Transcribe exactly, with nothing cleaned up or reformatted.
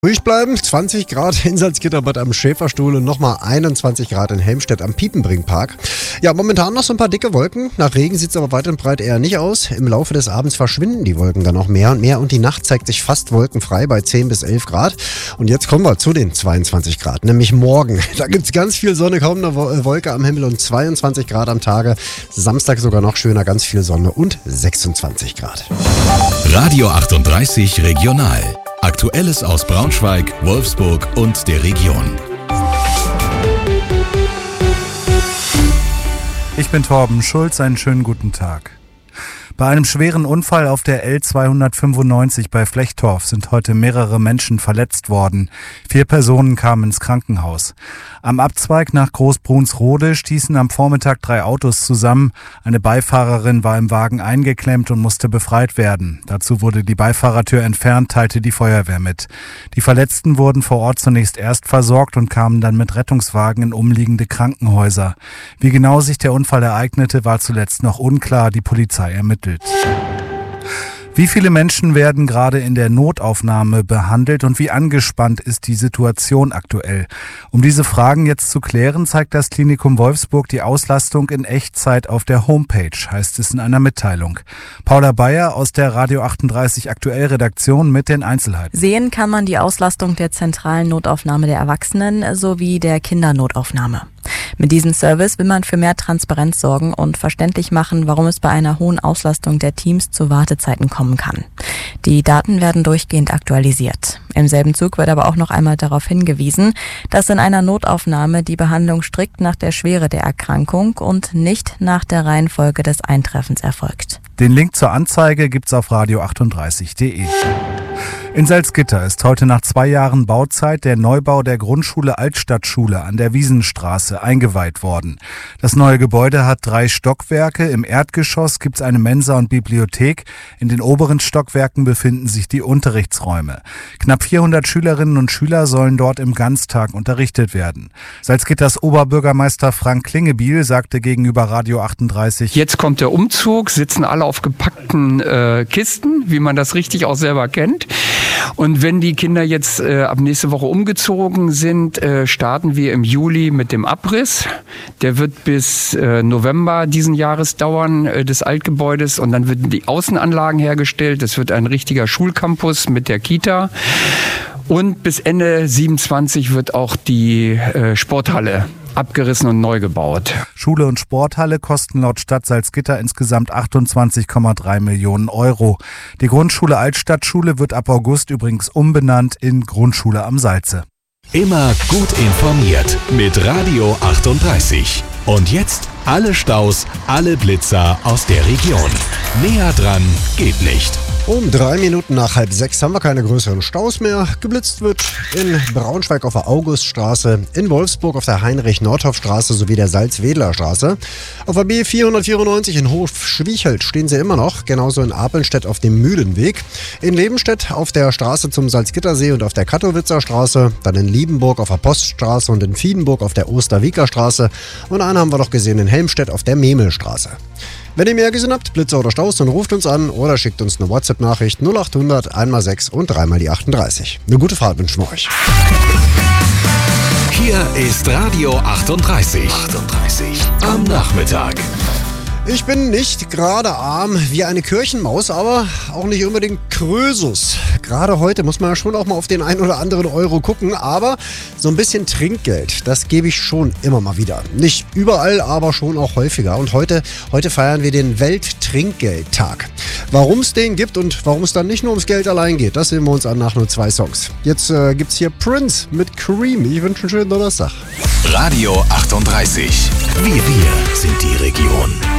Ruhig bleiben, zwanzig Grad in Salzgitterbad am Schäferstuhl und nochmal einundzwanzig Grad in Helmstedt am Piepenbringpark. Ja, momentan noch so ein paar dicke Wolken. Nach Regen sieht es aber weit und breit eher nicht aus. Im Laufe des Abends verschwinden die Wolken dann auch mehr und mehr und die Nacht zeigt sich fast wolkenfrei bei zehn bis elf Grad. Und jetzt kommen wir zu den zweiundzwanzig Grad, nämlich morgen. Da gibt es ganz viel Sonne, kaum eine Wolke am Himmel und zweiundzwanzig Grad am Tage. Samstag sogar noch schöner, ganz viel Sonne und sechsundzwanzig Grad. Radio achtunddreißig Regional. Aktuelles aus Braunschweig, Wolfsburg und der Region. Ich bin Torben Schulz, einen schönen guten Tag. Bei einem schweren Unfall auf der L zweihundertfünfundneunzig bei Flechtorf sind heute mehrere Menschen verletzt worden. Vier Personen kamen ins Krankenhaus. Am Abzweig nach Großbrunsrode stießen am Vormittag drei Autos zusammen. Eine Beifahrerin war im Wagen eingeklemmt und musste befreit werden. Dazu wurde die Beifahrertür entfernt, teilte die Feuerwehr mit. Die Verletzten wurden vor Ort zunächst erst versorgt und kamen dann mit Rettungswagen in umliegende Krankenhäuser. Wie genau sich der Unfall ereignete, war zuletzt noch unklar. Die Polizei ermittelt. Wie viele Menschen werden gerade in der Notaufnahme behandelt und wie angespannt ist die Situation aktuell? Um diese Fragen jetzt zu klären, zeigt das Klinikum Wolfsburg die Auslastung in Echtzeit auf der Homepage, heißt es in einer Mitteilung. Paula Bayer aus der Radio achtunddreißig Aktuell Redaktion mit den Einzelheiten. Sehen kann man die Auslastung der zentralen Notaufnahme der Erwachsenen sowie der Kindernotaufnahme. Mit diesem Service will man für mehr Transparenz sorgen und verständlich machen, warum es bei einer hohen Auslastung der Teams zu Wartezeiten kommen kann. Die Daten werden durchgehend aktualisiert. Im selben Zug wird aber auch noch einmal darauf hingewiesen, dass in einer Notaufnahme die Behandlung strikt nach der Schwere der Erkrankung und nicht nach der Reihenfolge des Eintreffens erfolgt. Den Link zur Anzeige gibt's auf radio achtunddreißig punkt de. In Salzgitter ist heute nach zwei Jahren Bauzeit der Neubau der Grundschule Altstadtschule an der Wiesenstraße eingeweiht worden. Das neue Gebäude hat drei Stockwerke. Im Erdgeschoss gibt's eine Mensa und Bibliothek. In den oberen Stockwerken befinden sich die Unterrichtsräume. Knapp vierhundert Schülerinnen und Schüler sollen dort im Ganztag unterrichtet werden. Salzgitters Oberbürgermeister Frank Klingebiel sagte gegenüber Radio achtunddreißig: Jetzt kommt der Umzug, sitzen alle auf gepackten äh, Kisten, wie man das richtig auch selber kennt. Und wenn die Kinder jetzt äh, ab nächste Woche umgezogen sind, äh, starten wir im Juli mit dem Abriss. Der wird bis äh, November diesen Jahres dauern, äh, des Altgebäudes. Und dann werden die Außenanlagen hergestellt. Es wird ein richtiger Schulcampus mit der Kita. Und bis Ende siebenundzwanzig wird auch die äh, Sporthalle abgerissen und neu gebaut. Schule und Sporthalle kosten laut Stadt Salzgitter insgesamt achtundzwanzig Komma drei Millionen Euro. Die Grundschule Altstadtschule wird ab August übrigens umbenannt in Grundschule am Salze. Immer gut informiert mit Radio achtunddreißig. Und jetzt alle Staus, alle Blitzer aus der Region. Näher dran geht nicht. Um drei Minuten nach halb sechs haben wir keine größeren Staus mehr. Geblitzt wird in Braunschweig auf der Auguststraße, in Wolfsburg auf der Heinrich-Nordhoff-Straße sowie der Salz-Wedler-Straße. Auf der B vierhundertvierundneunzig in Hof-Schwiechelt stehen sie immer noch, genauso in Apelstedt auf dem Mühlenweg. In Lebenstedt auf der Straße zum Salzgittersee und auf der Kattowitzer Straße, dann in Liebenburg auf der Poststraße und in Viedenburg auf der Osterwieker Straße und einen haben wir noch gesehen in Helmstedt auf der Memelstraße. Wenn ihr mehr gesehen habt, Blitzer oder Staus, dann ruft uns an oder schickt uns eine WhatsApp-Nachricht null achthundert einmal sechs und dreimal die achtunddreißig. Eine gute Fahrt wünschen wir euch. Hier ist Radio achtunddreißig. achtunddreißig am Nachmittag. Ich bin nicht gerade arm wie eine Kirchenmaus, aber auch nicht unbedingt Krösus. Gerade heute muss man ja schon auch mal auf den einen oder anderen Euro gucken, aber so ein bisschen Trinkgeld, das gebe ich schon immer mal wieder. Nicht überall, aber schon auch häufiger. Und heute, heute feiern wir den Welttrinkgeldtag. Warum es den gibt und warum es dann nicht nur ums Geld allein geht, das sehen wir uns an nach nur zwei Songs. Jetzt äh, gibt's hier Prince mit Cream. Ich wünsche einen schönen Donnerstag. Radio achtunddreißig. Wir, wir sind die Region.